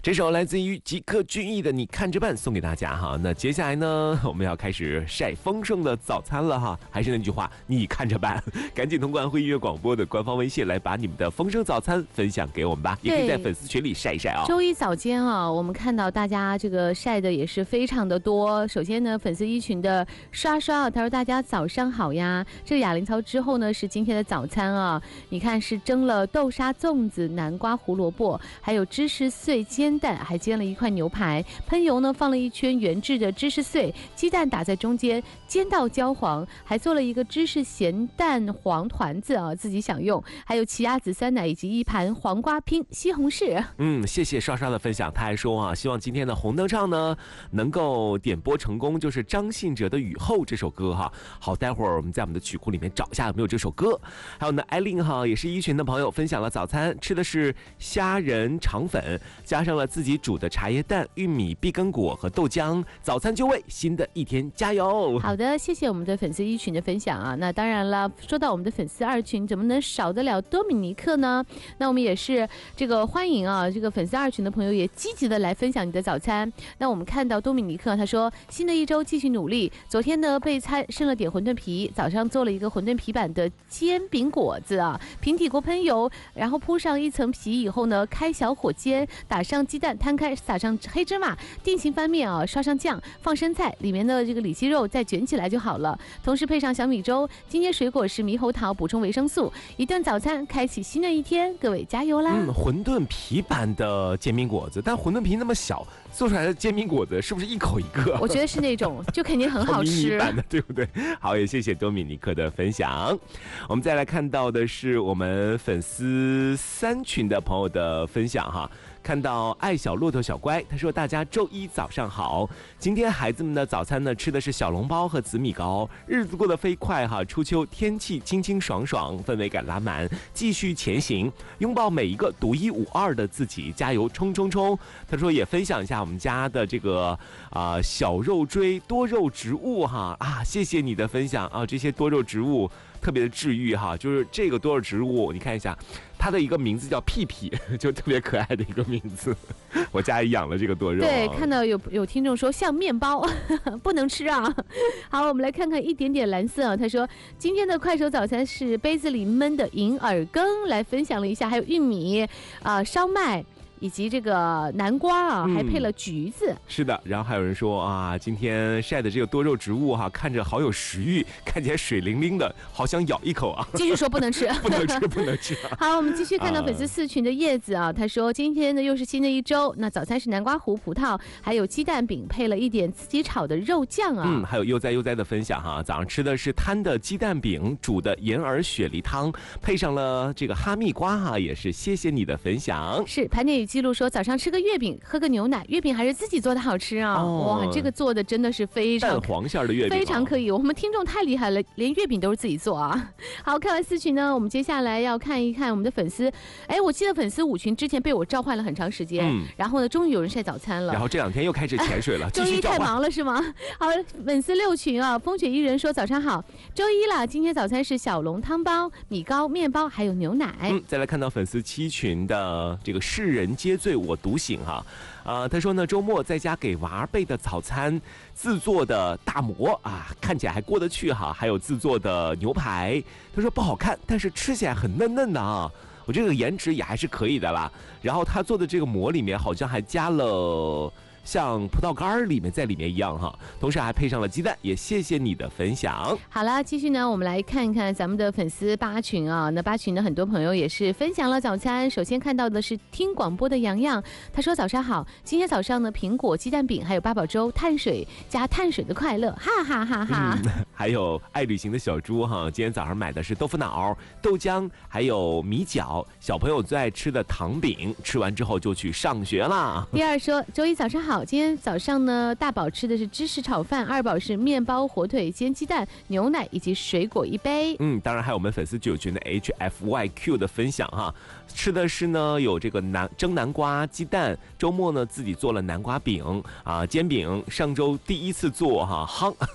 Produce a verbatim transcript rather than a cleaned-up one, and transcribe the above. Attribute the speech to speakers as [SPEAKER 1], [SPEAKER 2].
[SPEAKER 1] 这首来自于吉克隽逸的《你看着办》送给大家哈。那接下来呢，我们要开始晒丰盛的早餐了哈。还是那句话，你看着办，赶紧通过安徽音乐广播的官方微信来把你们的丰盛早餐分享给我们吧，也可以在粉丝群里晒一晒啊。
[SPEAKER 2] 周一早间啊，我们看到大家这个晒的也是非常的多。首先呢，粉丝一群的刷刷，他说大家早上好呀。这个哑铃操之后呢，是今天的早餐啊。你看是蒸了豆沙粽子、南瓜、胡萝卜，还有芝士碎煎蛋，还煎了一块牛排，喷油呢放了一圈原制的芝士碎，鸡蛋打在中间，煎到焦黄，还做了一个芝士咸蛋黄团子啊，自己享用，还有奇亚籽酸奶以及一盘黄瓜拼西红柿。
[SPEAKER 1] 嗯，谢谢刷刷的分享。他还说啊，希望今天的红灯唱呢能够点播成功，就是张信哲的《雨后》这首歌哈。好，待会儿我们在我们的曲库里面找一下有没有这首歌。还有呢，艾琳哈也是一群的朋友分享了早餐，吃的是虾仁肠粉，加上了自己煮的茶叶蛋、玉米、碧根果和豆浆，早餐就位，新的一天加油！
[SPEAKER 2] 好的，谢谢我们的粉丝一群的分享啊。那当然了，说到我们的粉丝二群，怎么能少得了多米尼克呢？那我们也是这个欢迎啊，这个粉丝二群的朋友也积极的来分享你的早餐。那我们看到多米尼克他说，新的一周继续努力。昨天呢备餐剩了点馄饨皮，早上做了一个馄饨皮版的煎饼果子啊，平底锅喷油，然后铺上一层皮以后呢，开小火煎，打上鸡蛋摊开，撒上黑芝麻，定型翻面啊，刷上酱，放生菜，里面的这个里脊肉再卷起来就好了。同时配上小米粥，今天水果是猕猴桃，补充维生素。一顿早餐开启新的一天，各位加油啦！
[SPEAKER 1] 嗯，馄饨皮版的煎饼果子，但馄饨皮那么小，做出来的煎饼果子是不是一口一个？
[SPEAKER 2] 我觉得是那种，就肯定很好吃。
[SPEAKER 1] 迷你版的，对不对？好，也谢谢多米尼克的分享。我们再来看到的是我们粉丝三群的朋友的分享哈。看到爱小骆驼小乖，他说大家周一早上好，今天孩子们的早餐呢吃的是小笼包和紫米糕，日子过得飞快哈，初秋天气清清爽爽，氛围感拉满，继续前行，拥抱每一个独一无二的自己，加油冲冲冲！他说也分享一下我们家的这个啊、呃、小肉锥多肉植物哈啊，谢谢你的分享啊，这些多肉植物特别的治愈哈，就是这个多肉植物，你看一下。它的一个名字叫屁屁，就特别可爱的一个名字。我家也养了这个多肉、啊。
[SPEAKER 2] 对，看到有有听众说像面包不能吃啊。好，我们来看看一点点蓝色啊。他说今天的快手早餐是杯子里焖的银耳羹，来分享了一下，还有玉米啊、呃、烧麦。以及这个南瓜啊，还配了橘子、嗯。
[SPEAKER 1] 是的，然后还有人说啊，今天晒的这个多肉植物哈、啊，看着好有食欲，看起来水灵灵的，好想咬一口啊。
[SPEAKER 2] 继续说不能吃，
[SPEAKER 1] 不能吃，不能吃、啊。
[SPEAKER 2] 好，我们继续看到粉丝四群的叶子啊，他说今天呢又是新的一周，那早餐是南瓜糊、葡萄，还有鸡蛋饼，配了一点自己炒的肉酱啊。
[SPEAKER 1] 嗯，还有悠哉悠哉的分享哈，早上吃的是摊的鸡蛋饼，煮的银耳雪梨汤，配上了这个哈密瓜哈，也是谢谢你的分享。
[SPEAKER 2] 是盘点与记录说早上吃个月饼，喝个牛奶，月饼还是自己做的好吃啊！哦、哇，这个做的真的是非常
[SPEAKER 1] 淡黄馅的月饼、啊，
[SPEAKER 2] 非常可以。我们听众太厉害了，连月饼都是自己做啊！好，看完四群呢，我们接下来要看一看我们的粉丝。哎，我记得粉丝五群之前被我召唤了很长时间，嗯、然后呢，终于有人晒早餐了。
[SPEAKER 1] 然后这两天又开始潜水了，
[SPEAKER 2] 周一太忙了是吗？好，粉丝六群啊，风雪伊人说早上好，周一了，今天早餐是小笼汤包、米糕、面包还有牛奶。
[SPEAKER 1] 嗯，再来看到粉丝七群的这个世人皆醉我独醒哈，呃，他说呢，周末在家给娃儿备的早餐，自做的大馍啊，看起来还过得去哈，还有自做的牛排，他说不好看，但是吃起来很嫩嫩的啊，我这个颜值也还是可以的啦。然后他做的这个馍里面好像还加了。像葡萄干里面在里面一样哈，同时还配上了鸡蛋，也谢谢你的分享。
[SPEAKER 2] 好了，继续呢，我们来看看咱们的粉丝八群啊。那八群的很多朋友也是分享了早餐。首先看到的是听广播的洋洋，他说早上好，今天早上呢，苹果鸡蛋饼还有八宝粥，碳水加碳水的快乐，哈哈哈哈、
[SPEAKER 1] 嗯。还有爱旅行的小猪哈，今天早上买的是豆腐脑、豆浆，还有米饺，小朋友最爱吃的糖饼，吃完之后就去上学啦。
[SPEAKER 2] 第二说，周一早上好。今天早上呢，大宝吃的是芝士炒饭，二宝是面包、火腿、煎鸡蛋、牛奶以及水果一杯。
[SPEAKER 1] 嗯，当然还有我们粉丝九群的 H F Y Q 的分享哈，吃的是呢有这个南蒸南瓜、鸡蛋，周末呢自己做了南瓜饼啊、煎饼，上周第一次做哈，夯